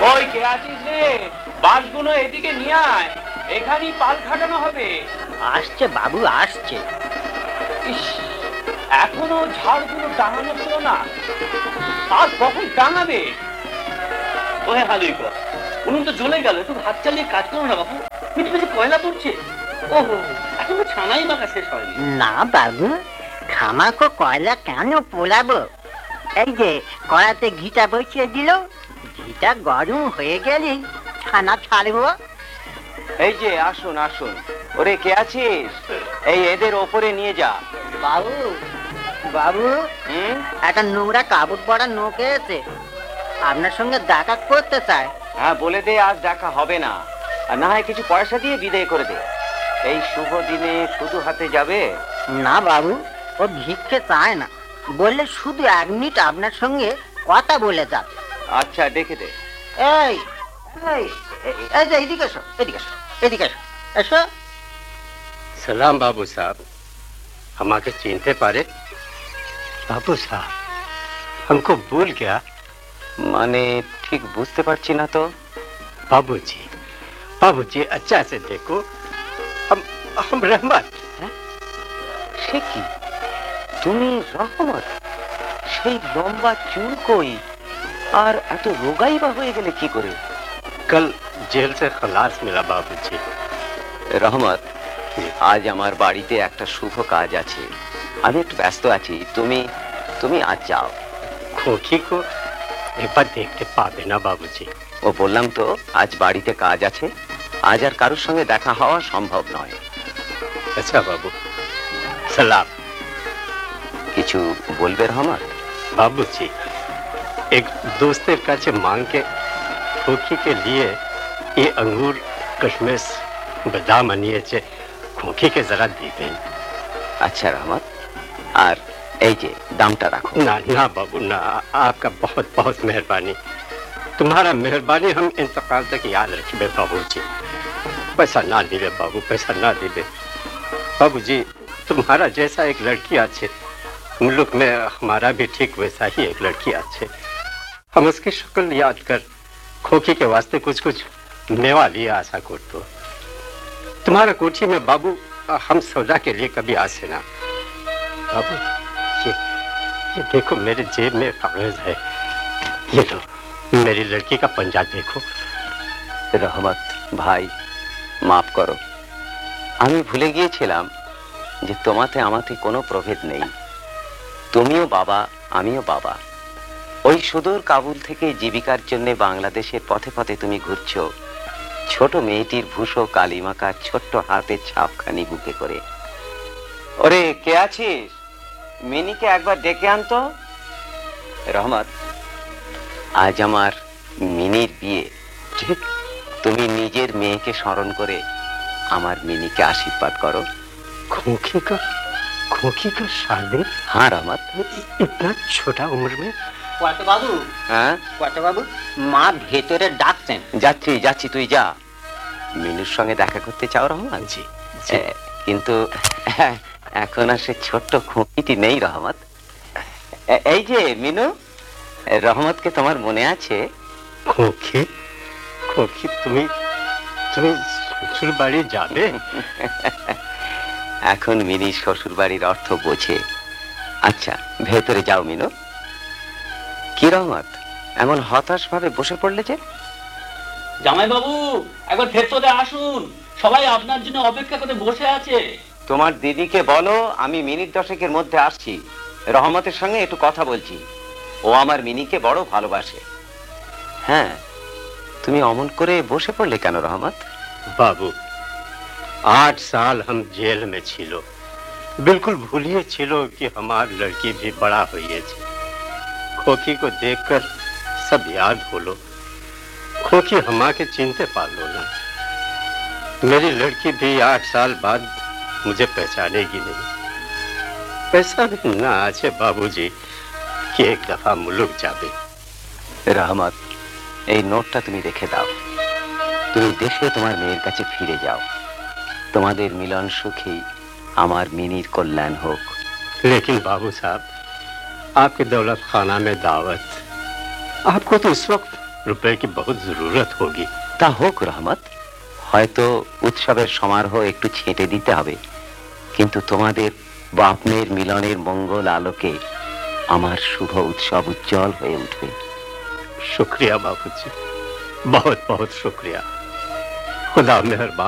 ওই কে আছিস রে? বাসগুলো এদিকে নিয়ে আয়, এখানেই পাল খাটানো হবে। আসছে বাবু, আসছে। ইস, এখনো ঝাড়গুলো টাঙানো ছিল না, আর কখন টাঙাবে? ওহে হালুই কর, উনুন তো জ্বলে গেল, একটু হাত চালিয়ে কাজ করো না বাবু, মিটি মিটি কয়লা পড়ছে। ওহো, এখন তো ছানাই মাখা শেষ হয়নি। না বাবু, খামাখো কয়লা কেন পোড়াবো? এই যে কড়াতে ঘিটা বসিয়ে দিল, ঘিটা গরম হয়ে গেলে ছানা ছাড়বো। এই যে আসুন আসুন, ওরে কে আছিস? এই এদের ওপরে নিয়ে যা। বাবু, বাবু, একটা নোংরা কাপড় পরা নোক এসে আপনার সঙ্গে দেখা করতে চায়। হ্যাঁ বলে দে, আজ দেখা হবে না, আর না হয় কিছু পয়সা দিয়ে বিদায় করে দে। এই শুভ দিনে শুধু হাতে যাবে? না বাবু, ও ভিক্ষে চায় না, বললে শুধু 1 মিনিট আপনার সঙ্গে কথা বলে যাবে। আচ্ছা ডেকে দে। এই এই এই যে এদিকে এসো, এদিকে এসো, এদিকে এসো, এসো। सलाम बाबू साहब, हमारे चिंते पारे। बाबू साहब, हमको भूल गया। মানে ঠিক বুঝতে পারছি না তো। बाबूजी, बाबूजी अच्छा से देखो, हम रहमत। সে কি, তুমি রহমত? সেই লম্বা চুল কই, আর এত রোগাই বা হয়ে গেলে কি করে? कल जेल से खलास मिला बाबूजी। রহমত, আজ আমার বাড়িতে একটা শুভ কাজ আছে, আমি একটু ব্যস্ত আছি, তুমি তুমি আজ যাও। खोखी को एक बार देखते पाबे ना बाबूजी? ও বললাম তো, আজ বাড়িতে কাজ আছে, আজ আর কারোর সঙ্গে দেখা হওয়া সম্ভব নয়। अच्छा बाबू, सलाम। কিছু বলবে রহমত? बाबूजी, एक दोस्तेर काছে मांग के खोखी के लिए ये अंगूर कशमेश बादाम আনিয়েছে, खोखी के जरा दीबेन। আচ্ছা রহমত, আর এই যে দামটা রাখো। ना ना बाबू ना, आपका बहुत बहुत मेहरबानी, तुम्हारा मेहरबानी हम इंतकाल तक याद रखिए बाबूजी। पैसा ना दिले बाबू, पैसा ना दिले बाबूजी। तुम्हारा जैसा एक लड़की अच्छे मुल्क में, हमारा भी ठीक वैसा ही एक लड़की अच्छे, हम उसकी शक्ल याद कर खोखी के वास्ते कुछ कुछ मेवा लिए आशा करते। तुम्हारा कोठी में बाबू हम सौदा के लिए कभी आसे ना। बाबू ये देखो मेरे जेब में कागज है, ये लो, मेरी लड़की का पंजा देखो। রহমত ভাই, মাফ করো, আমি ভুলে গিয়েছিলাম যে তোমাতে আমাতে কোনো প্রভেদ নেই। তুমিও বাবা, আমিও বাবা। ওই সুদূর কাবুল থেকে জীবিকার জন্য বাংলাদেশের পথে পথে তুমি ঘুরছো, ছোট মেয়েটির ভূষো কালিমাকা ছোট্ট হাতের ছাপখানি বুকে করে। ওরে কে আছিস? মিনিকে একবার ডেকে আনতো। রহমত, আজ আমার মিনির বিয়ে, ঠিক তুমি নিজের মেয়েকে স্মরণ করে আমার মিনিকে আশীর্বাদ করো। खोखी का शादी? हाँ रहमत, इतना छोटा उम्र में? কত বাবু, হ্যাঁ কত বাবু, মা ভেতরে ডাকছেন। যাচ্ছি যাচ্ছি, তুই যা। মিনুর সঙ্গে দেখা করতে চাও রহমত? জি কিন্তু এখন আর সে ছোট্ট খুঁটিটি নেই রহমত। এই যে মিনু, রহমতকে তোমার মনে আছে? खोखी, खोखी তুমি তুমি শ্বশুর বাড়ি যাবে? এখন মিনি শ্বশুর বাড়ির অর্থ বোঝে। আচ্ছা ভেতরে যাও মিনু। কি রহমত, এমন হতাশ ভাবে বসে পড়লে যে? জামাই বাবু, একবার ভেতরে আসুন, সবাই আপনার জন্য অপেক্ষা করে বসে আছে। তোমার দিদিকে বলো আমি মিনিট 10-এর মধ্যে আসছি, রহমতের সঙ্গে একটু কথা বলছি, ও আমার মিনিকে বড় ভালোবাসে। হ্যাঁ, তুমি অমন করে বসে পড়লে কেন রহমত? बाबू 8 साल हम जेल में छिलो, बिल्कुल भूलिए छिलो कि हमार लड़की भी बड़ा हुई है। खोखी को देखकर सब याद होलो, खोखी हमा के चिंते पालो ना। मेरी लड़की भी 8 साल बाद मुझे पहचानेगी नहीं। पैसा भी ना आछे बाबूजी कि एक दफा मुल्क जाबे। রহমত, এই নোটটা তুমি রেখে দাও, তুমি দেশে তোমার মেয়ের কাছে ফিরে যাও। তোমাদের মিলন সুখী আমার মিনির কল্যাণ হোক। लेकिन बाबू साहब, आपके दौलत खाना में दावत, आपको तो इस वक्त रुपए की बहुत जरूरत होगी। তা হোক রহমত, হয়তো উৎসবের সমারোহ একটু ছেঁটে দিতে হবে, কিন্তু তোমাদের বাপ মেয়ের মিলনের মঙ্গল আলোকে আমার শুভ উৎসব উজ্জ্বল হয়ে উঠবে। शुक्रिया बाबूजी, बहुत बहुत शुक्रिया। खुदा मेहरबान।